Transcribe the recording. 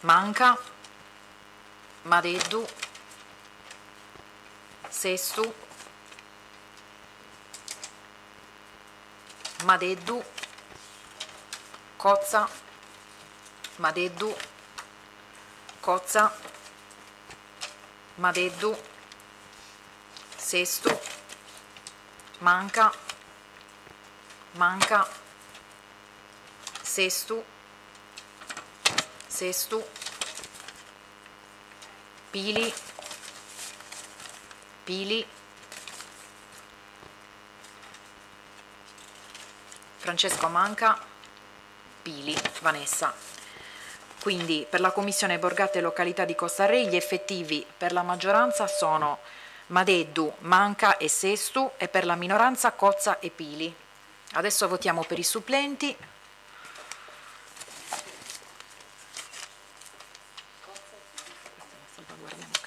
Manca, Madeddu, Sestu, Madeddu, Cozza, Madeddu, Cozza, Madeddu, Sestu, Manca, Manca, Sestu, Sestu, Pili, Pili, Francesco Manca, Pili, Vanessa. Quindi per la commissione Borgate e località di Costarre gli effettivi per la maggioranza sono Madeddu, Manca e Sestu e per la minoranza Cozza e Pili. Adesso votiamo per i supplenti. Salvaguardiamo.